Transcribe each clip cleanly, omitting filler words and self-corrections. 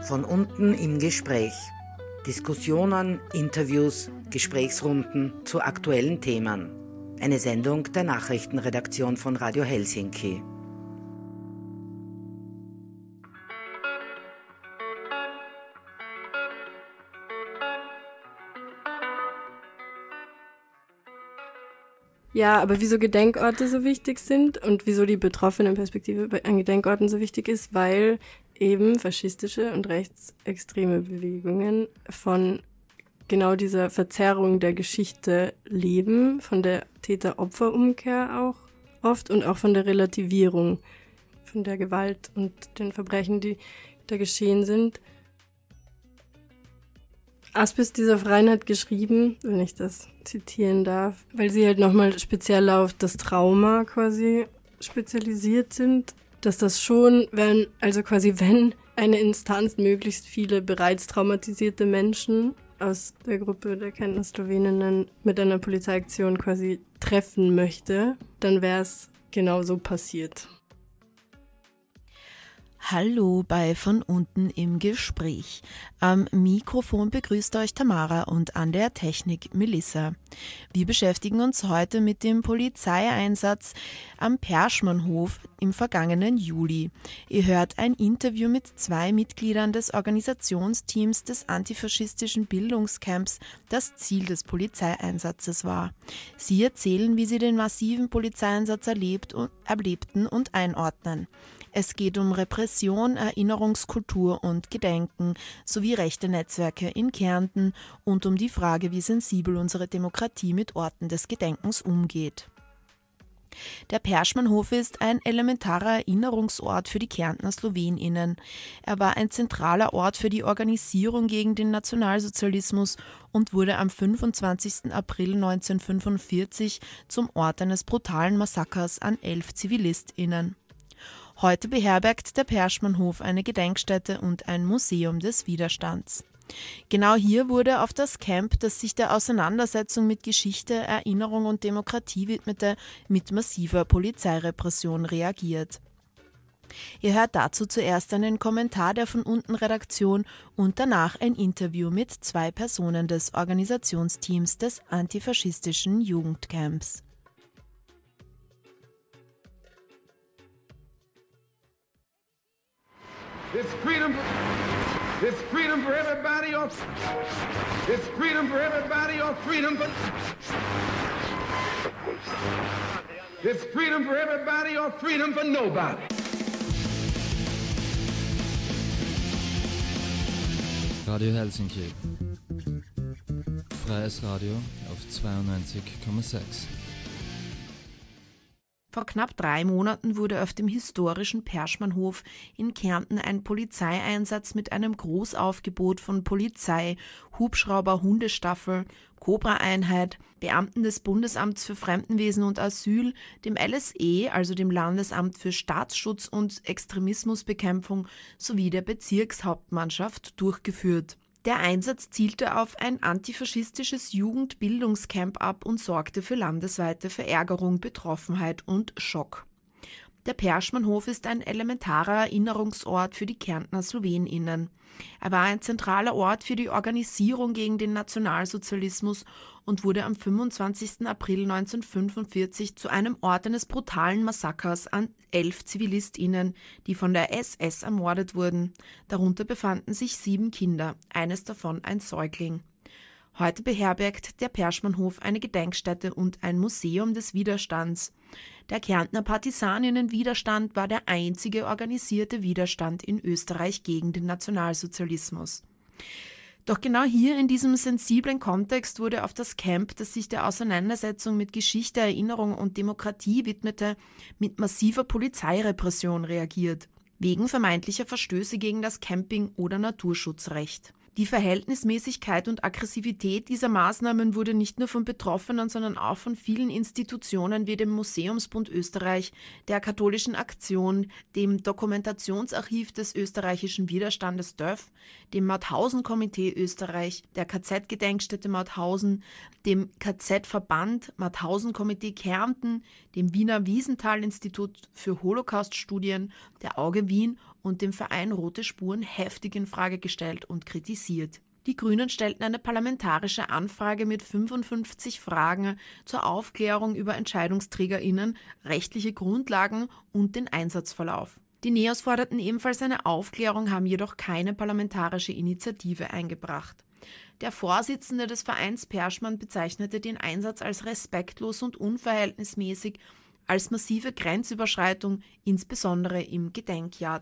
Von unten im Gespräch. Diskussionen, Interviews, Gesprächsrunden zu aktuellen Themen. Eine Sendung der Nachrichtenredaktion von Radio Helsinki. Ja, aber wieso Gedenkorte so wichtig sind und wieso die Betroffenenperspektive an Gedenkorten so wichtig ist, weil eben faschistische und rechtsextreme Bewegungen von genau dieser Verzerrung der Geschichte leben, von der Täter-Opfer-Umkehr auch oft und auch von der Relativierung von der Gewalt und den Verbrechen, die da geschehen sind. Aspis dieser Freien hat geschrieben, wenn ich das zitieren darf, weil sie halt nochmal speziell auf das Trauma quasi spezialisiert sind, dass das schon, wenn eine Instanz möglichst viele bereits traumatisierte Menschen aus der Gruppe der Kärntner-Sloweninnen mit einer Polizeiaktion quasi treffen möchte, dann wäre es genau so passiert. Hallo bei Von unten im Gespräch. Am Mikrofon begrüßt euch Tamara und an der Technik Melissa. Wir beschäftigen uns heute mit dem Polizeieinsatz am Perschmannhof im vergangenen Juli. Ihr hört ein Interview mit 2 Mitgliedern des Organisationsteams des antifaschistischen Bildungscamps, das Ziel des Polizeieinsatzes war. Sie erzählen, wie sie den massiven Polizeieinsatz erlebten und einordnen. Es geht um Repression, Erinnerungskultur und Gedenken sowie rechte Netzwerke in Kärnten und um die Frage, wie sensibel unsere Demokratie mit Orten des Gedenkens umgeht. Der Perschmannhof ist ein elementarer Erinnerungsort für die Kärntner SlowenInnen. Er war ein zentraler Ort für die Organisierung gegen den Nationalsozialismus und wurde am 25. April 1945 zum Ort eines brutalen Massakers an 11 ZivilistInnen. Heute beherbergt der Perschmannhof eine Gedenkstätte und ein Museum des Widerstands. Genau hier wurde auf das Camp, das sich der Auseinandersetzung mit Geschichte, Erinnerung und Demokratie widmete, mit massiver Polizeirepression reagiert. Ihr hört dazu zuerst einen Kommentar der Von unten Redaktion und danach ein Interview mit 2 Personen des Organisationsteams des antifaschistischen Jugendcamps. It's freedom for everybody or it's freedom for everybody or freedom for it's freedom for everybody or freedom for nobody. Radio Helsinki. Freies Radio auf 92,6. Vor knapp 3 Monaten wurde auf dem historischen Perschmannhof in Kärnten ein Polizeieinsatz mit einem Großaufgebot von Polizei, Hubschrauber, Hundestaffel, Cobra-Einheit, Beamten des Bundesamts für Fremdenwesen und Asyl, dem LSE, also dem Landesamt für Staatsschutz und Extremismusbekämpfung, sowie der Bezirkshauptmannschaft durchgeführt. Der Einsatz zielte auf ein antifaschistisches Jugendbildungscamp ab und sorgte für landesweite Verärgerung, Betroffenheit und Schock. Der Perschmannhof ist ein elementarer Erinnerungsort für die Kärntner SlowenInnen. Er war ein zentraler Ort für die Organisierung gegen den Nationalsozialismus und wurde am 25. April 1945 zu einem Ort eines brutalen Massakers an 11 ZivilistInnen, die von der SS ermordet wurden. Darunter befanden sich 7 Kinder, eines davon ein Säugling. Heute beherbergt der Perschmannhof eine Gedenkstätte und ein Museum des Widerstands. Der Kärntner Partisaninnenwiderstand war der einzige organisierte Widerstand in Österreich gegen den Nationalsozialismus. Doch genau hier in diesem sensiblen Kontext wurde auf das Camp, das sich der Auseinandersetzung mit Geschichte, Erinnerung und Demokratie widmete, mit massiver Polizeirepression reagiert, wegen vermeintlicher Verstöße gegen das Camping- oder Naturschutzrecht. Die Verhältnismäßigkeit und Aggressivität dieser Maßnahmen wurde nicht nur von Betroffenen, sondern auch von vielen Institutionen wie dem Museumsbund Österreich, der Katholischen Aktion, dem Dokumentationsarchiv des österreichischen Widerstandes DÖF, dem Mauthausen-Komitee Österreich, der KZ-Gedenkstätte Mauthausen, dem KZ-Verband Mauthausen-Komitee Kärnten, dem Wiener Wiesenthal-Institut für Holocaust-Studien, der Auge Wien und den Verein Rote Spuren heftig in Frage gestellt und kritisiert. Die Grünen stellten eine parlamentarische Anfrage mit 55 Fragen zur Aufklärung über EntscheidungsträgerInnen, rechtliche Grundlagen und den Einsatzverlauf. Die Neos forderten ebenfalls eine Aufklärung, haben jedoch keine parlamentarische Initiative eingebracht. Der Vorsitzende des Vereins Perschmann bezeichnete den Einsatz als respektlos und unverhältnismäßig, als massive Grenzüberschreitung, insbesondere im Gedenkjahr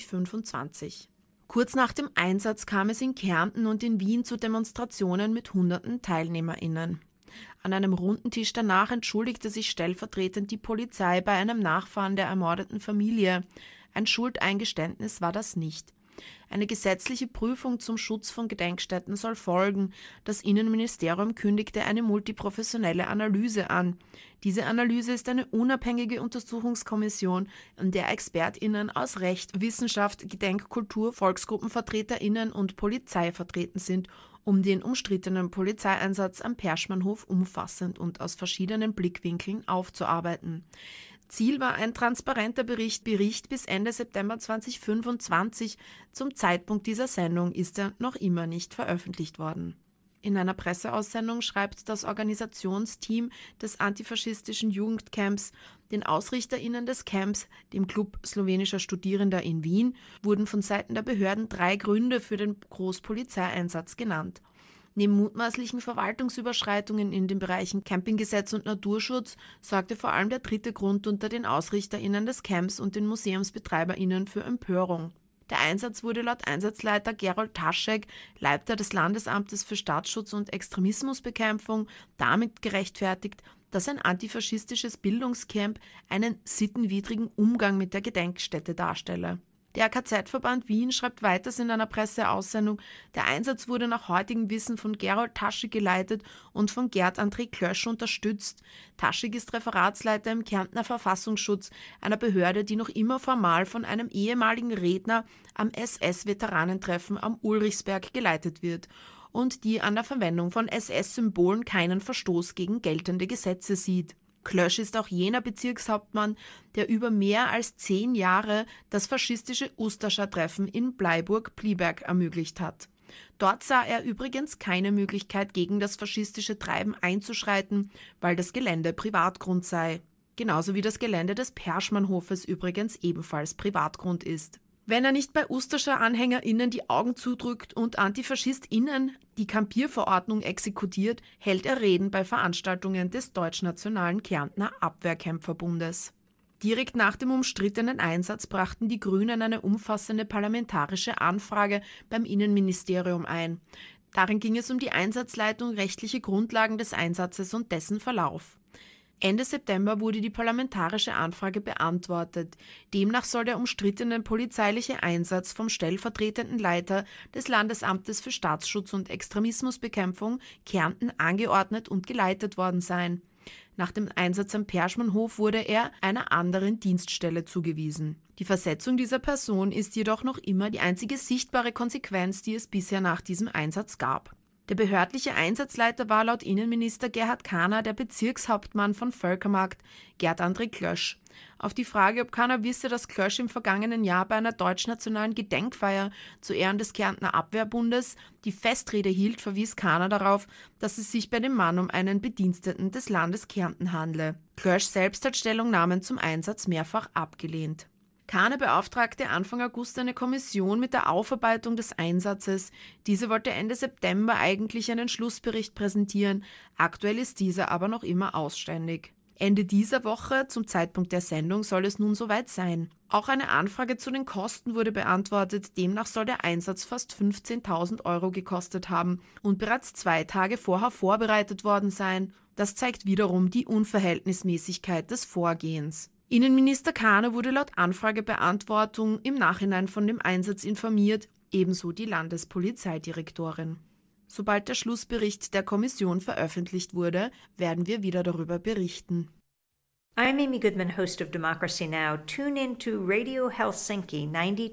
2025. Kurz nach dem Einsatz kam es in Kärnten und in Wien zu Demonstrationen mit hunderten TeilnehmerInnen. An einem runden Tisch danach entschuldigte sich stellvertretend die Polizei bei einem Nachfahren der ermordeten Familie. Ein Schuldeingeständnis war das nicht. Eine gesetzliche Prüfung zum Schutz von Gedenkstätten soll folgen. Das Innenministerium kündigte eine multiprofessionelle Analyse an. Diese Analyse ist eine unabhängige Untersuchungskommission, in der ExpertInnen aus Recht, Wissenschaft, Gedenkkultur, VolksgruppenvertreterInnen und Polizei vertreten sind, um den umstrittenen Polizeieinsatz am Perschmannhof umfassend und aus verschiedenen Blickwinkeln aufzuarbeiten. Ziel war ein transparenter Bericht bis Ende September 2025. Zum Zeitpunkt dieser Sendung ist er noch immer nicht veröffentlicht worden. In einer Presseaussendung schreibt das Organisationsteam des antifaschistischen Jugendcamps, den AusrichterInnen des Camps, dem Club slowenischer Studierender in Wien, wurden von Seiten der Behörden 3 Gründe für den Großpolizeieinsatz genannt. Neben mutmaßlichen Verwaltungsüberschreitungen in den Bereichen Campinggesetz und Naturschutz sorgte vor allem der 3. Grund unter den AusrichterInnen des Camps und den MuseumsbetreiberInnen für Empörung. Der Einsatz wurde laut Einsatzleiter Gerold Taschek, Leiter des Landesamtes für Staatsschutz und Extremismusbekämpfung, damit gerechtfertigt, dass ein antifaschistisches Bildungscamp einen sittenwidrigen Umgang mit der Gedenkstätte darstelle. Der KZ-Verband Wien schreibt weiters in einer Presseaussendung, der Einsatz wurde nach heutigem Wissen von Gerold Taschek geleitet und von Gerd André Klösch unterstützt. Taschek ist Referatsleiter im Kärntner Verfassungsschutz, einer Behörde, die noch immer formal von einem ehemaligen Redner am SS-Veteranentreffen am Ulrichsberg geleitet wird und die an der Verwendung von SS-Symbolen keinen Verstoß gegen geltende Gesetze sieht. Klösch ist auch jener Bezirkshauptmann, der über mehr als 10 Jahre das faschistische Ustascha-Treffen in Bleiburg-Pliberg ermöglicht hat. Dort sah er übrigens keine Möglichkeit, gegen das faschistische Treiben einzuschreiten, weil das Gelände Privatgrund sei. Genauso wie das Gelände des Perschmannhofes übrigens ebenfalls Privatgrund ist. Wenn er nicht bei Ustascha-AnhängerInnen die Augen zudrückt und AntifaschistInnen die Kampierverordnung exekutiert, hält er Reden bei Veranstaltungen des Deutschnationalen Kärntner Abwehrkämpferbundes. Direkt nach dem umstrittenen Einsatz brachten die Grünen eine umfassende parlamentarische Anfrage beim Innenministerium ein. Darin ging es um die Einsatzleitung, rechtliche Grundlagen des Einsatzes und dessen Verlauf. Ende September wurde die parlamentarische Anfrage beantwortet. Demnach soll der umstrittene polizeiliche Einsatz vom stellvertretenden Leiter des Landesamtes für Staatsschutz und Extremismusbekämpfung Kärnten angeordnet und geleitet worden sein. Nach dem Einsatz am Perschmannhof wurde er einer anderen Dienststelle zugewiesen. Die Versetzung dieser Person ist jedoch noch immer die einzige sichtbare Konsequenz, die es bisher nach diesem Einsatz gab. Der behördliche Einsatzleiter war laut Innenminister Gerhard Kahner der Bezirkshauptmann von Völkermarkt, Gerd André Klösch. Auf die Frage, ob Kahner wisse, dass Klösch im vergangenen Jahr bei einer deutschnationalen Gedenkfeier zu Ehren des Kärntner Abwehrbundes die Festrede hielt, verwies Kahner darauf, dass es sich bei dem Mann um einen Bediensteten des Landes Kärnten handle. Klösch selbst hat Stellungnahmen zum Einsatz mehrfach abgelehnt. Kahner beauftragte Anfang August eine Kommission mit der Aufarbeitung des Einsatzes. Diese wollte Ende September eigentlich einen Schlussbericht präsentieren. Aktuell ist dieser aber noch immer ausständig. Ende dieser Woche, zum Zeitpunkt der Sendung, soll es nun soweit sein. Auch eine Anfrage zu den Kosten wurde beantwortet. Demnach soll der Einsatz fast 15.000 € gekostet haben und bereits 2 Tage vorher vorbereitet worden sein. Das zeigt wiederum die Unverhältnismäßigkeit des Vorgehens. Innenminister Kahner wurde laut Anfragebeantwortung im Nachhinein von dem Einsatz informiert, ebenso die Landespolizeidirektorin. Sobald der Schlussbericht der Kommission veröffentlicht wurde, werden wir wieder darüber berichten. I'm Amy Goodman, host of Democracy Now! Tune in to Radio Helsinki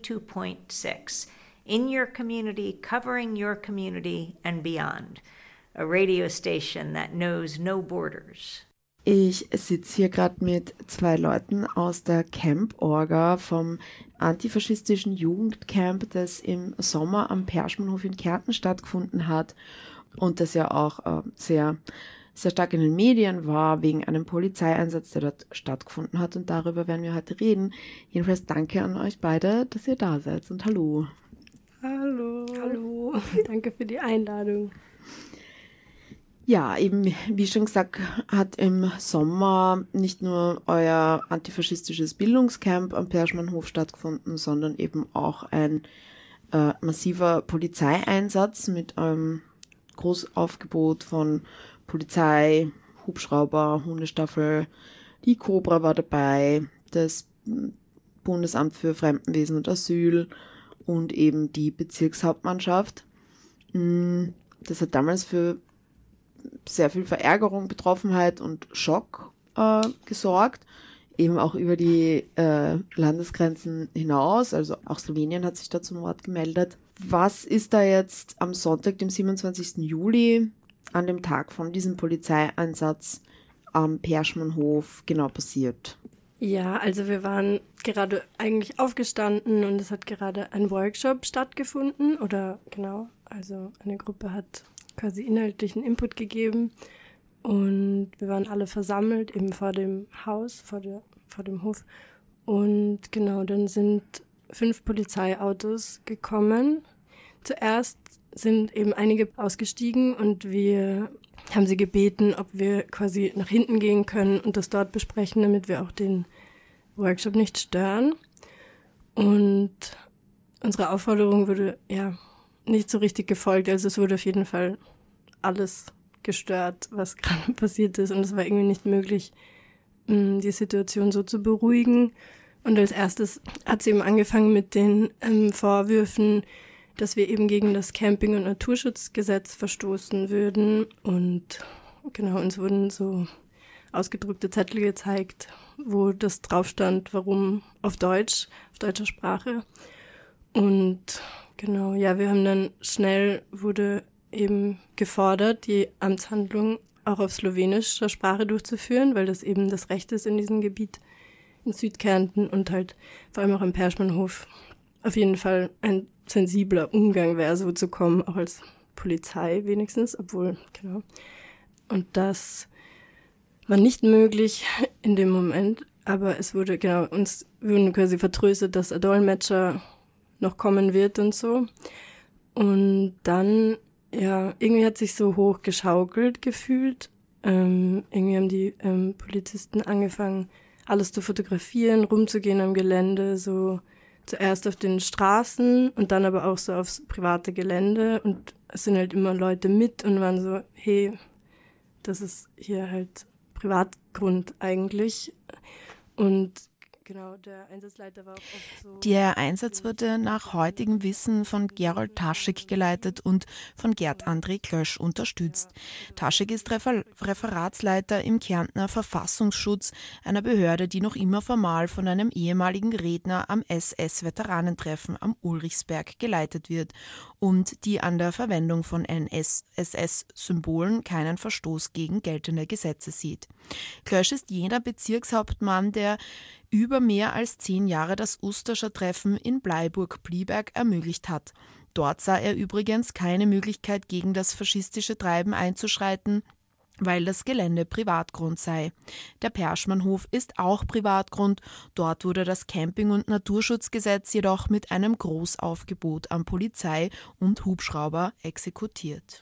92.6, in your community, covering your community and beyond. A radio station that knows no borders. Ich sitze hier gerade mit 2 Leuten aus der Camp-Orga vom antifaschistischen Jugendcamp, das im Sommer am Perschmannhof in Kärnten stattgefunden hat und das ja auch sehr, sehr stark in den Medien war, wegen einem Polizeieinsatz, der dort stattgefunden hat. Und darüber werden wir heute reden. Jedenfalls danke an euch beide, dass ihr da seid und hallo. Hallo. Hallo. Danke für die Einladung. Ja, eben, wie schon gesagt, hat im Sommer nicht nur euer antifaschistisches Bildungscamp am Perschmannhof stattgefunden, sondern eben auch ein massiver Polizeieinsatz mit einem Großaufgebot von Polizei, Hubschrauber, Hundestaffel, die Cobra war dabei, das Bundesamt für Fremdenwesen und Asyl und eben die Bezirkshauptmannschaft. Das hat damals für sehr viel Verärgerung, Betroffenheit und Schock gesorgt, eben auch über die Landesgrenzen hinaus, also auch Slowenien hat sich da zum Wort gemeldet. Was ist da jetzt am Sonntag, dem 27. Juli, an dem Tag von diesem Polizeieinsatz am Perschmannhof genau passiert? Ja, also wir waren gerade eigentlich aufgestanden und es hat gerade ein Workshop stattgefunden oder genau, also eine Gruppe hat quasi inhaltlichen Input gegeben und wir waren alle versammelt eben vor dem Haus, vor dem Hof und genau, dann sind 5 Polizeiautos gekommen. Zuerst sind eben einige ausgestiegen und wir haben sie gebeten, ob wir quasi nach hinten gehen können und das dort besprechen, damit wir auch den Workshop nicht stören. Und unsere Aufforderung wurde ja nicht so richtig gefolgt. Also es wurde auf jeden Fall alles gestört, was gerade passiert ist. Und es war irgendwie nicht möglich, die Situation so zu beruhigen. Und als erstes hat sie eben angefangen mit den Vorwürfen, dass wir eben gegen das Camping- und Naturschutzgesetz verstoßen würden. Und genau, uns wurden so ausgedruckte Zettel gezeigt, wo das drauf stand, warum auf deutscher Sprache. Und genau, ja, wir haben dann wurde eben gefordert, die Amtshandlung auch auf slowenischer Sprache durchzuführen, weil das eben das Recht ist in diesem Gebiet in Südkärnten und halt vor allem auch im Perschmannhof auf jeden Fall ein sensibler Umgang wäre, so zu kommen, auch als Polizei wenigstens, obwohl, genau. Und das war nicht möglich in dem Moment, aber es wurde, genau, uns wurden quasi vertröstet, dass ein Dolmetscher noch kommen wird und so. Und dann, ja, irgendwie hat sich so hoch geschaukelt gefühlt. Irgendwie haben die Polizisten angefangen, alles zu fotografieren, rumzugehen am Gelände, so zuerst auf den Straßen und dann aber auch so aufs private Gelände. Und es sind halt immer Leute mit und waren so, hey, das ist hier halt Privatgrund eigentlich. Und genau, der Einsatzleiter war auch oft so... Der Einsatz wurde nach heutigem Wissen von Gerold Taschek geleitet und von Gerd André Klösch unterstützt. Taschek ist Referatsleiter im Kärntner Verfassungsschutz, einer Behörde, die noch immer formal von einem ehemaligen Redner am SS-Veteranentreffen am Ulrichsberg geleitet wird und die an der Verwendung von SS-Symbolen keinen Verstoß gegen geltende Gesetze sieht. Klösch ist jener Bezirkshauptmann, der über mehr als 10 Jahre das Usterscher Treffen in Bleiburg-Blieberg ermöglicht hat. Dort sah er übrigens keine Möglichkeit, gegen das faschistische Treiben einzuschreiten, weil das Gelände Privatgrund sei. Der Perschmannhof ist auch Privatgrund. Dort wurde das Camping- und Naturschutzgesetz jedoch mit einem Großaufgebot an Polizei und Hubschrauber exekutiert.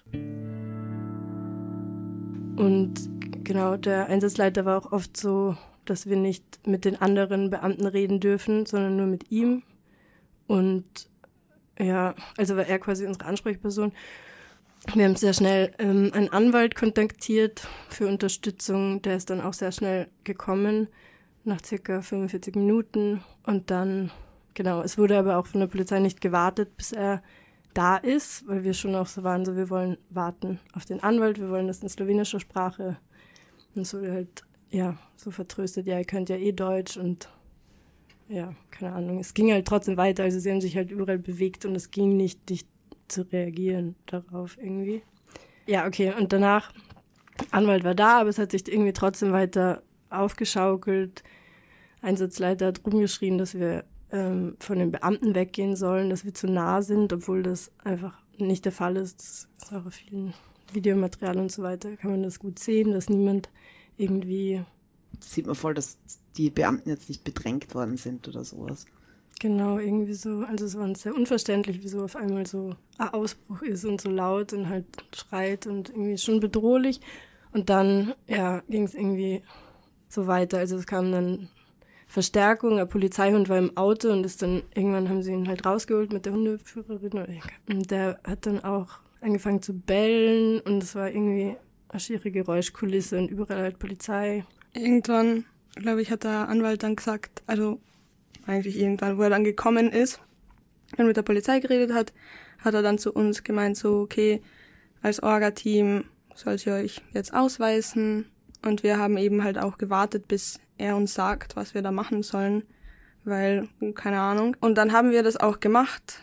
Und genau, der Einsatzleiter war auch oft so, dass wir nicht mit den anderen Beamten reden dürfen, sondern nur mit ihm. Und ja, also war er quasi unsere Ansprechperson. Wir haben sehr schnell einen Anwalt kontaktiert für Unterstützung. Der ist dann auch sehr schnell gekommen, nach circa 45 Minuten. Und dann, genau, es wurde aber auch von der Polizei nicht gewartet, bis er da ist, weil wir schon auch so waren, so wir wollen warten auf den Anwalt, wir wollen das in slowenischer Sprache. Und es wurde halt ja, so vertröstet, ja, ihr könnt ja eh Deutsch und ja, keine Ahnung. Es ging halt trotzdem weiter, also sie haben sich halt überall bewegt und es ging nicht zu reagieren darauf irgendwie. Ja, okay, und danach Anwalt war da, aber es hat sich irgendwie trotzdem weiter aufgeschaukelt. Einsatzleiter hat rumgeschrien, dass wir von den Beamten weggehen sollen, dass wir zu nah sind, obwohl das einfach nicht der Fall ist. Das ist auch auf vielen Videomaterial und so weiter, kann man das gut sehen, dass niemand irgendwie... Das sieht man voll, dass die Beamten jetzt nicht bedrängt worden sind oder sowas. Genau, irgendwie so. Also es war uns sehr unverständlich, wieso auf einmal so ein Ausbruch ist und so laut und halt schreit und irgendwie schon bedrohlich. Und dann, ja, ging es irgendwie so weiter. Also es kam dann Verstärkung, ein Polizeihund war im Auto und ist dann, irgendwann haben sie ihn halt rausgeholt mit der Hundeführerin. Und der hat dann auch angefangen zu bellen und es war irgendwie eine schiere Geräuschkulisse und überall halt Polizei. Irgendwann, glaube ich, hat der Anwalt dann gesagt, also eigentlich irgendwann, wo er dann gekommen ist und mit der Polizei geredet hat, hat er dann zu uns gemeint, so, okay, als Orga-Team sollt ihr euch jetzt ausweisen. Und wir haben eben halt auch gewartet, bis er uns sagt, was wir da machen sollen, weil, keine Ahnung. Und dann haben wir das auch gemacht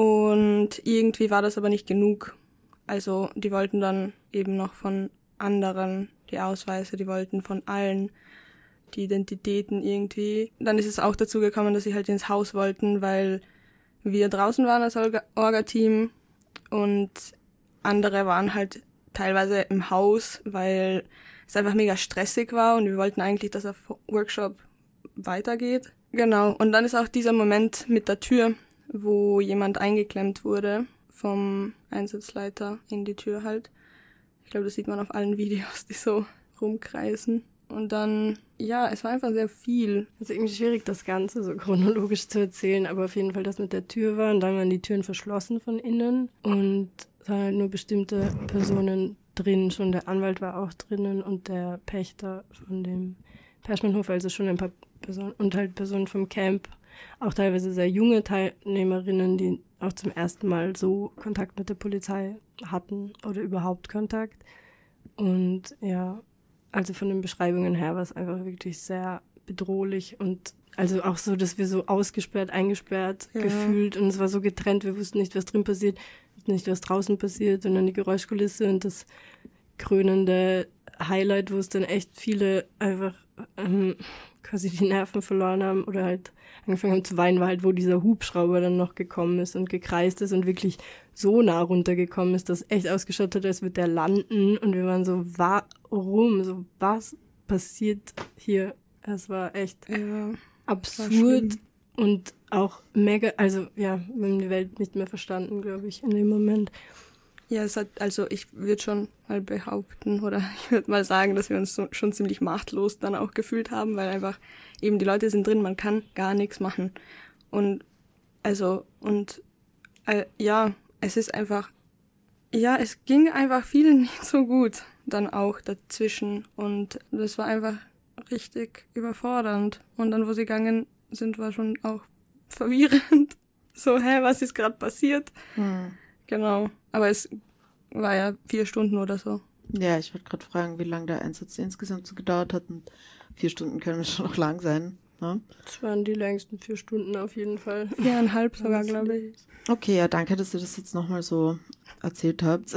und irgendwie war das aber nicht genug. Also die wollten dann eben noch von anderen die Ausweise, die wollten von allen die Identitäten irgendwie. Dann ist es auch dazu gekommen, dass sie halt ins Haus wollten, weil wir draußen waren als Orga-Team und andere waren halt teilweise im Haus, weil es einfach mega stressig war und wir wollten eigentlich, dass der Workshop weitergeht. Genau, und dann ist auch dieser Moment mit der Tür, wo jemand eingeklemmt wurde vom Einsatzleiter in die Tür halt. Ich glaube, das sieht man auf allen Videos, die so rumkreisen. Und dann, ja, es war einfach sehr viel. Es ist irgendwie schwierig, das Ganze so chronologisch zu erzählen, aber auf jeden Fall das mit der Tür war und dann waren die Türen verschlossen von innen und es waren halt nur bestimmte Personen drin, schon der Anwalt war auch drinnen und der Pächter von dem Perschmannhof, also schon ein paar Personen und halt Personen vom Camp, auch teilweise sehr junge Teilnehmerinnen, die auch zum ersten Mal so Kontakt mit der Polizei hatten oder überhaupt Kontakt. Und ja, also von den Beschreibungen her war es einfach wirklich sehr bedrohlich und also auch so, dass wir so ausgesperrt, eingesperrt gefühlt und es war so getrennt, wir wussten nicht, was drin passiert, nicht, was draußen passiert und dann die Geräuschkulisse und das krönende Highlight, wo es dann echt viele einfach quasi die Nerven verloren haben oder halt angefangen haben zu weinen, war halt, wo dieser Hubschrauber dann noch gekommen ist und gekreist ist und wirklich so nah runtergekommen ist, dass echt ausgeschaut hat, als würde der landen und wir waren so, warum? So, was passiert hier? Es war echt absurd und auch mega, also ja, wir haben die Welt nicht mehr verstanden, glaube ich, in dem Moment. Ja, es hat, also ich würde schon mal behaupten oder ich würde mal sagen, dass wir uns so, schon ziemlich machtlos dann auch gefühlt haben, weil einfach eben die Leute sind drin, man kann gar nichts machen. Und also, und ja, es ist einfach, ja, es ging einfach vielen nicht so gut dann auch dazwischen und das war einfach richtig überfordernd. Und dann, wo sie gegangen sind, war schon auch verwirrend. So, was ist gerade passiert? Genau. Aber es war ja 4 Stunden oder so. Ja, ich wollte gerade fragen, wie lange der Einsatz insgesamt so gedauert hat. Und 4 Stunden können schon noch lang sein. Ne? Das waren die längsten 4 Stunden auf jeden Fall. 4,5 sogar, glaube ich. Okay, ja, danke, dass ihr das jetzt nochmal so erzählt habt.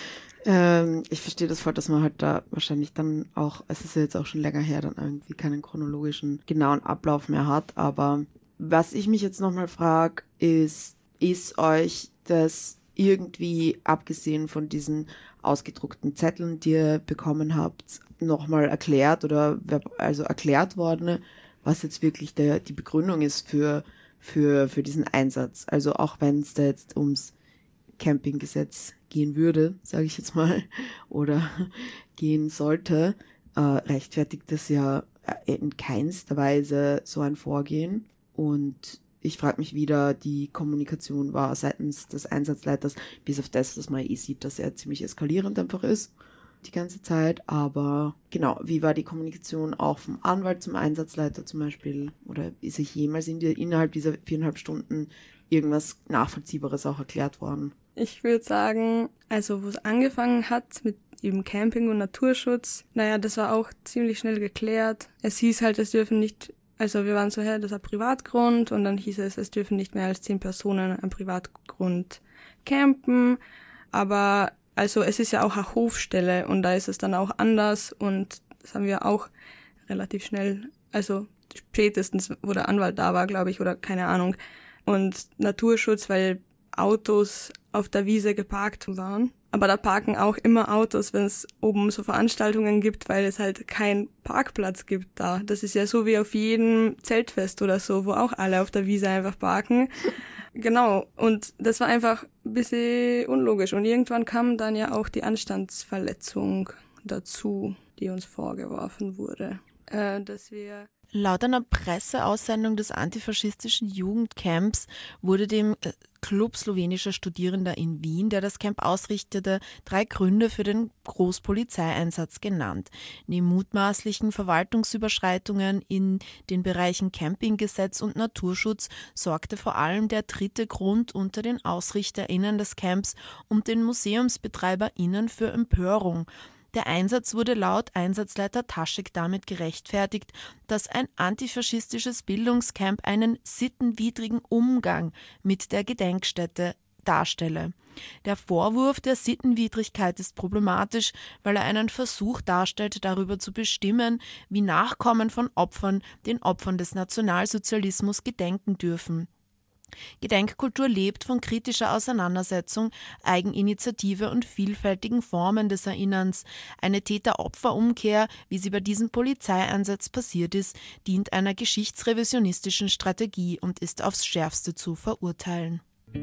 Ich verstehe das voll, dass man halt da wahrscheinlich dann auch, es ist ja jetzt auch schon länger her, dann irgendwie keinen chronologischen, genauen Ablauf mehr hat. Aber was ich mich jetzt nochmal frage, ist euch das irgendwie, abgesehen von diesen ausgedruckten Zetteln, die ihr bekommen habt, nochmal erklärt oder also erklärt worden, was jetzt wirklich die Begründung ist für diesen Einsatz? Also auch wenn es da jetzt ums Campinggesetz gehen würde, sage ich jetzt mal, oder gehen sollte, rechtfertigt das ja in keinster Weise so ein Vorgehen. Und ich frage mich, wie da die Kommunikation war seitens des Einsatzleiters, bis auf das, dass man sieht, dass er ziemlich eskalierend einfach ist die ganze Zeit. Aber genau, wie war die Kommunikation auch vom Anwalt zum Einsatzleiter zum Beispiel? Oder ist sich jemals innerhalb dieser 4,5 Stunden irgendwas Nachvollziehbares auch erklärt worden? Ich würde sagen, also wo es angefangen hat mit eben Camping und Naturschutz, naja, das war auch ziemlich schnell geklärt. Es hieß halt, es dürfen nicht, also wir waren so, das ist ein Privatgrund und dann hieß es dürfen nicht mehr als 10 Personen am Privatgrund campen, aber Also es ist ja auch eine Hofstelle und da ist es dann auch anders und das haben wir auch relativ schnell, also spätestens, wo der Anwalt da war, glaube ich, oder keine Ahnung. Und Naturschutz, weil Autos auf der Wiese geparkt waren. Aber da parken auch immer Autos, wenn es oben so Veranstaltungen gibt, weil es halt keinen Parkplatz gibt da. Das ist ja so wie auf jedem Zeltfest oder so, wo auch alle auf der Wiese einfach parken. Genau, und das war einfach ein bisschen unlogisch. Und irgendwann kam dann ja auch die Anstandsverletzung dazu, die uns vorgeworfen wurde, dass wir... Laut einer Presseaussendung des antifaschistischen Jugendcamps wurde dem Club slowenischer Studierender in Wien, der das Camp ausrichtete, 3 Gründe für den Großpolizeieinsatz genannt. Neben mutmaßlichen Verwaltungsüberschreitungen in den Bereichen Campinggesetz und Naturschutz sorgte vor allem der 3. Grund unter den AusrichterInnen des Camps und den MuseumsbetreiberInnen für Empörung. Der Einsatz wurde laut Einsatzleiter Taschek damit gerechtfertigt, dass ein antifaschistisches Bildungscamp einen sittenwidrigen Umgang mit der Gedenkstätte darstelle. Der Vorwurf der Sittenwidrigkeit ist problematisch, weil er einen Versuch darstellt, darüber zu bestimmen, wie Nachkommen von Opfern den Opfern des Nationalsozialismus gedenken dürfen. Gedenkkultur lebt von kritischer Auseinandersetzung, Eigeninitiative und vielfältigen Formen des Erinnerns. Eine Täter-Opfer-Umkehr, wie sie bei diesem Polizeieinsatz passiert ist, dient einer geschichtsrevisionistischen Strategie und ist aufs Schärfste zu verurteilen.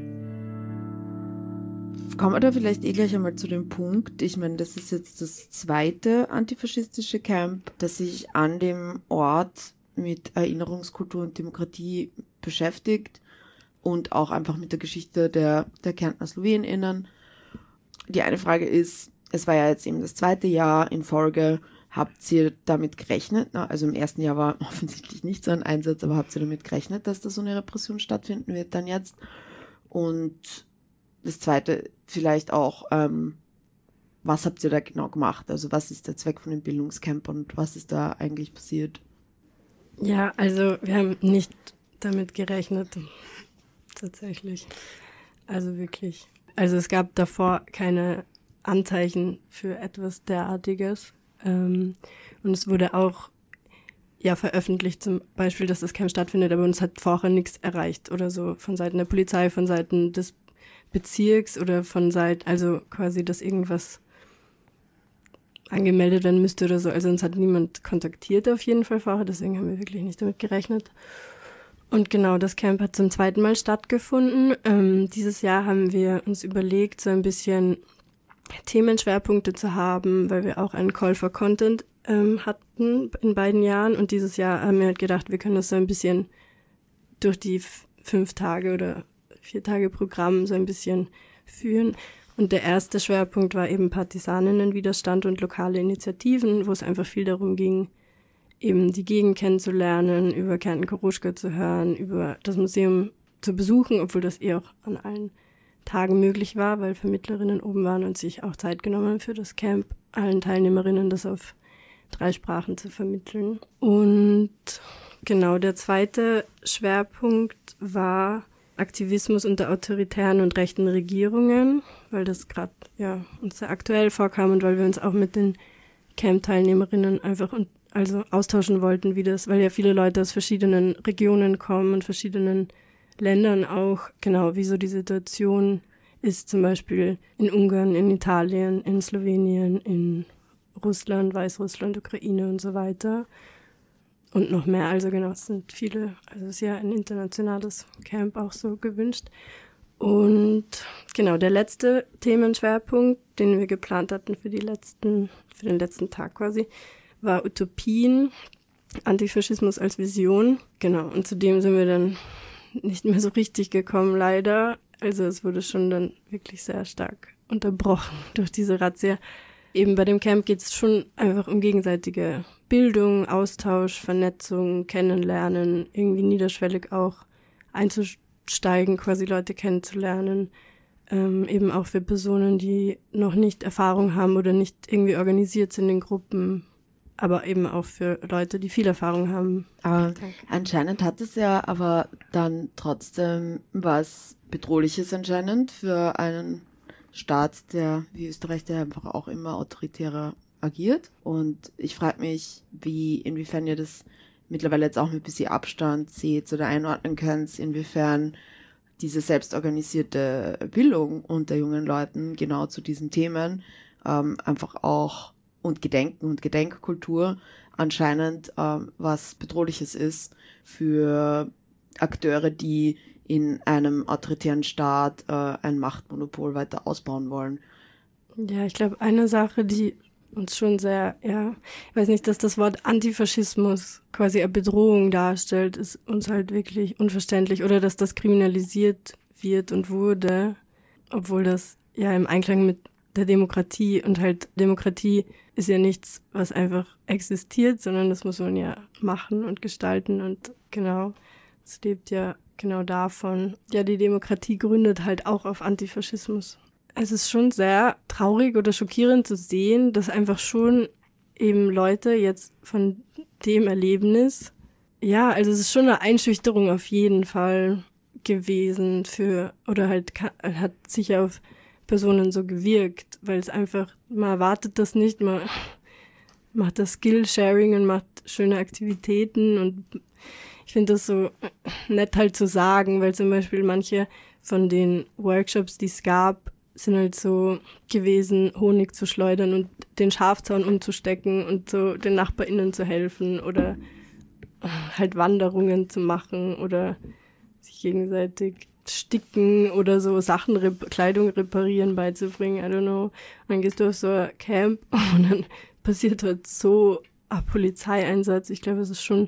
Kommen wir da vielleicht gleich einmal zu dem Punkt, ich meine, das ist jetzt das 2. antifaschistische Camp, das sich an dem Ort mit Erinnerungskultur und Demokratie beschäftigt. Und auch einfach mit der Geschichte der Kärntner SlowenInnen. Die eine Frage ist, es war ja jetzt eben das 2. Jahr in Folge, habt ihr damit gerechnet? Also im ersten Jahr war offensichtlich nicht so ein Einsatz, aber habt ihr damit gerechnet, dass da so eine Repression stattfinden wird dann jetzt? Und das Zweite vielleicht auch, was habt ihr da genau gemacht? Also was ist der Zweck von dem Bildungscamp und was ist da eigentlich passiert? Ja, also wir haben nicht damit gerechnet. Tatsächlich. Also wirklich. Also es gab davor keine Anzeichen für etwas derartiges. Und es wurde auch veröffentlicht, zum Beispiel, dass das Camp stattfindet, aber uns hat vorher nichts erreicht oder so von Seiten der Polizei, von Seiten des Bezirks oder von Seiten, also quasi, dass irgendwas angemeldet werden müsste oder so. Also uns hat niemand kontaktiert auf jeden Fall vorher, deswegen haben wir wirklich nicht damit gerechnet. Und genau, das Camp hat zum 2. Mal stattgefunden. Dieses Jahr haben wir uns überlegt, so ein bisschen Themenschwerpunkte zu haben, weil wir auch einen Call for Content hatten in beiden Jahren. Und dieses Jahr haben wir halt gedacht, wir können das so ein bisschen durch die 5 Tage oder 4 Tage Programm so ein bisschen führen. Und der erste Schwerpunkt war eben Partisaninnenwiderstand und lokale Initiativen, wo es einfach viel darum ging, eben die Gegend kennenzulernen, über Kärnten Koruschka zu hören, über das Museum zu besuchen, obwohl das auch an allen Tagen möglich war, weil Vermittlerinnen oben waren und sich auch Zeit genommen haben für das Camp, allen Teilnehmerinnen das auf 3 Sprachen zu vermitteln. Und genau, der zweite Schwerpunkt war Aktivismus unter autoritären und rechten Regierungen, weil das gerade uns sehr aktuell vorkam und weil wir uns auch mit den Camp-Teilnehmerinnen einfach austauschen wollten, weil ja viele Leute aus verschiedenen Regionen kommen und verschiedenen Ländern auch, genau, wie so die Situation ist, zum Beispiel in Ungarn, in Italien, in Slowenien, in Russland, Weißrussland, Ukraine und so weiter. Und noch mehr, also genau, es sind viele, also es ist ja ein internationales Camp auch so gewünscht. Und genau, der letzte Themenschwerpunkt, den wir geplant hatten für den letzten Tag quasi, war Utopien, Antifaschismus als Vision. Genau, und zu dem sind wir dann nicht mehr so richtig gekommen, leider. Also es wurde schon dann wirklich sehr stark unterbrochen durch diese Razzia. Eben bei dem Camp geht es schon einfach um gegenseitige Bildung, Austausch, Vernetzung, Kennenlernen, irgendwie niederschwellig auch einzusteigen, quasi Leute kennenzulernen. Eben auch für Personen, die noch nicht Erfahrung haben oder nicht irgendwie organisiert sind in Gruppen, aber eben auch für Leute, die viel Erfahrung haben. Aber anscheinend hat es ja aber dann trotzdem was Bedrohliches anscheinend für einen Staat, der wie Österreich, der einfach auch immer autoritärer agiert. Und ich frage mich, inwiefern ihr das mittlerweile jetzt auch mit ein bisschen Abstand seht oder einordnen könnt, inwiefern diese selbstorganisierte Bildung unter jungen Leuten genau zu diesen Themen einfach auch und Gedenken und Gedenkkultur anscheinend was Bedrohliches ist für Akteure, die in einem autoritären Staat ein Machtmonopol weiter ausbauen wollen. Ja, ich glaube, eine Sache, die uns schon sehr, ich weiß nicht, dass das Wort Antifaschismus quasi eine Bedrohung darstellt, ist uns halt wirklich unverständlich. Oder dass das kriminalisiert wird und wurde, obwohl das ja im Einklang mit der Demokratie und halt Demokratie ist ja nichts, was einfach existiert, sondern das muss man ja machen und gestalten und genau, es lebt ja genau davon. Ja, die Demokratie gründet halt auch auf Antifaschismus. Es ist schon sehr traurig oder schockierend zu sehen, dass einfach schon eben Leute jetzt von dem Erlebnis, ja, also es ist schon eine Einschüchterung auf jeden Fall gewesen oder halt hat sicher auf Personen so gewirkt, weil es einfach, man erwartet das nicht, man macht das Skill-Sharing und macht schöne Aktivitäten und ich finde das so nett halt zu sagen, weil zum Beispiel manche von den Workshops, die es gab, sind halt so gewesen, Honig zu schleudern und den Schafzaun umzustecken und so den NachbarInnen zu helfen oder halt Wanderungen zu machen oder sich gegenseitig sticken oder so Sachen, Kleidung reparieren beizubringen, I don't know. Und dann gehst du auf so ein Camp und dann passiert halt so ein Polizeieinsatz. Ich glaube, es ist schon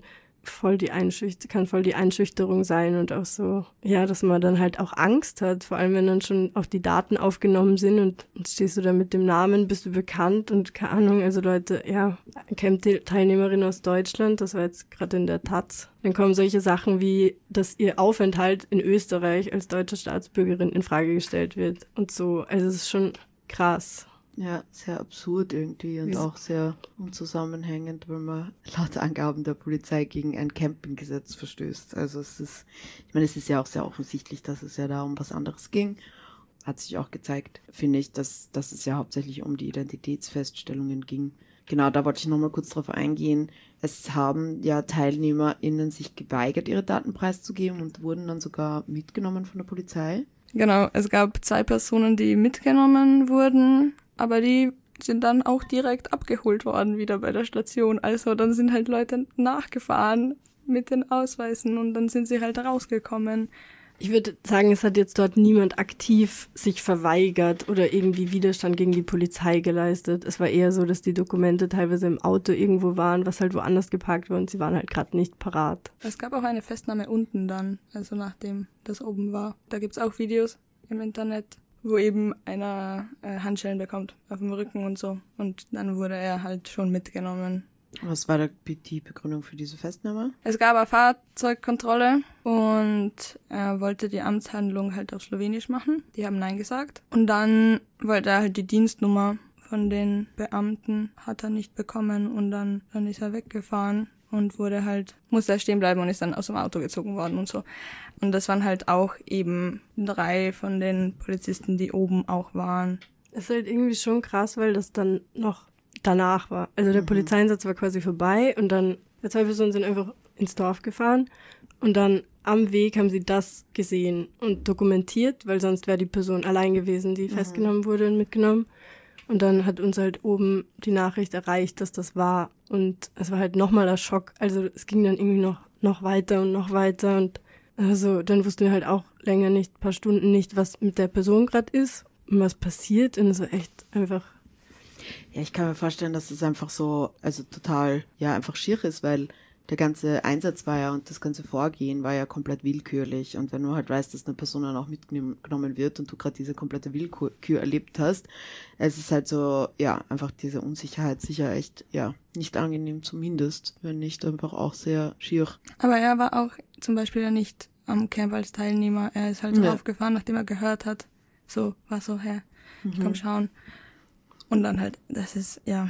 kann voll die Einschüchterung sein und auch so, ja, dass man dann halt auch Angst hat, vor allem wenn dann schon auch die Daten aufgenommen sind und stehst du da mit dem Namen, bist du bekannt und keine Ahnung, also Leute, ja, Camp-Teilnehmerin aus Deutschland, das war jetzt gerade in der Taz, dann kommen solche Sachen wie, dass ihr Aufenthalt in Österreich als deutsche Staatsbürgerin in Frage gestellt wird und so, also es ist schon krass. Ja, sehr absurd irgendwie und auch sehr unzusammenhängend, weil man laut Angaben der Polizei gegen ein Campinggesetz verstößt. Also es ist ja auch sehr offensichtlich, dass es ja da um was anderes ging. Hat sich auch gezeigt, finde ich, dass es ja hauptsächlich um die Identitätsfeststellungen ging. Genau, da wollte ich nochmal kurz drauf eingehen. Es haben ja TeilnehmerInnen sich geweigert, ihre Daten preiszugeben und wurden dann sogar mitgenommen von der Polizei. Genau, es gab 2 Personen, die mitgenommen wurden, aber die sind dann auch direkt abgeholt worden wieder bei der Station. Also dann sind halt Leute nachgefahren mit den Ausweisen und dann sind sie halt rausgekommen. Ich würde sagen, es hat jetzt dort niemand aktiv sich verweigert oder irgendwie Widerstand gegen die Polizei geleistet. Es war eher so, dass die Dokumente teilweise im Auto irgendwo waren, was halt woanders geparkt war und sie waren halt gerade nicht parat. Es gab auch eine Festnahme unten dann, also nachdem das oben war. Da gibt's auch Videos im Internet, wo eben einer Handschellen bekommt auf dem Rücken und so. Und dann wurde er halt schon mitgenommen. Was war die Begründung für diese Festnahme? Es gab eine Fahrzeugkontrolle und er wollte die Amtshandlung halt auf Slowenisch machen. Die haben Nein gesagt. Und dann wollte er halt die Dienstnummer von den Beamten, hat er nicht bekommen und dann ist er weggefahren und musste er stehen bleiben und ist dann aus dem Auto gezogen worden und so. Und das waren halt auch eben 3 von den Polizisten, die oben auch waren. Es ist halt irgendwie schon krass, weil das dann noch danach war. Also der Polizeieinsatz war quasi vorbei und dann 2 Personen sind einfach ins Dorf gefahren und dann am Weg haben sie das gesehen und dokumentiert, weil sonst wäre die Person allein gewesen, die festgenommen wurde und mitgenommen. Und dann hat uns halt oben die Nachricht erreicht, dass das war. Und es war halt nochmal ein Schock. Also es ging dann irgendwie noch weiter und noch weiter. Und also dann wussten wir halt auch länger nicht, ein paar Stunden nicht, was mit der Person gerade ist und was passiert. Und so echt einfach. Ja, ich kann mir vorstellen, dass es einfach so, also total, ja, einfach schier ist, weil der ganze Einsatz war ja und das ganze Vorgehen war ja komplett willkürlich. Und wenn du halt weißt, dass eine Person dann auch mitgenommen wird und du gerade diese komplette Willkür erlebt hast, es ist halt so, ja, einfach diese Unsicherheit sicher echt, ja, nicht angenehm zumindest, wenn nicht einfach auch sehr schier. Aber er war auch zum Beispiel ja nicht am Camp als Teilnehmer. Er ist halt so aufgefahren, nachdem er gehört hat. So, war so, komm schauen. Und dann halt, das ist, ja,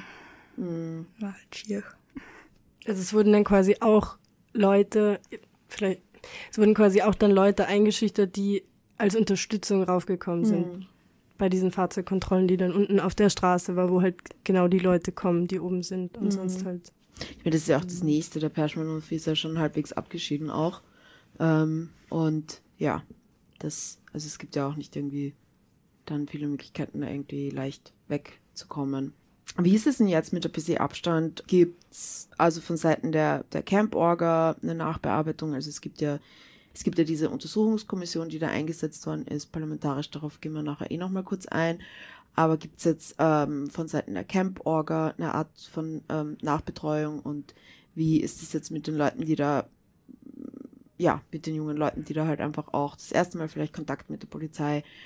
war halt schier. Also es wurden dann quasi auch Leute eingeschüchtert, die als Unterstützung raufgekommen sind. bei diesen Fahrzeugkontrollen, die dann unten auf der Straße war, wo halt genau die Leute kommen, die oben sind und sonst halt. Ich meine, das ist ja auch das Nächste, der Perschmanhof ist ja schon halbwegs abgeschieden auch. Und ja, also es gibt ja auch nicht irgendwie dann viele Möglichkeiten, da irgendwie leicht wegzukommen. Wie ist es denn jetzt mit ein bisschen Abstand? Gibt es also von Seiten der Camp-Orga eine Nachbearbeitung? Also es gibt ja diese Untersuchungskommission, die da eingesetzt worden ist, parlamentarisch, darauf gehen wir nachher nochmal kurz ein. Aber gibt es jetzt von Seiten der Camp-Orga eine Art von Nachbetreuung und wie ist es jetzt mit den Leuten, die da, mit den jungen Leuten, die da halt einfach auch das erste Mal vielleicht Kontakt mit der Polizei